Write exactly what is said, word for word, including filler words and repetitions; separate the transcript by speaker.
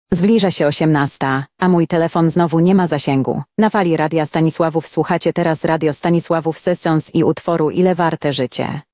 Speaker 1: Zbliża się osiemnasta, a mój telefon znowu nie ma zasięgu. Na fali Radia Stanisławów słuchacie teraz Radio Stanisławów Sessions i utworu Ile warte życie.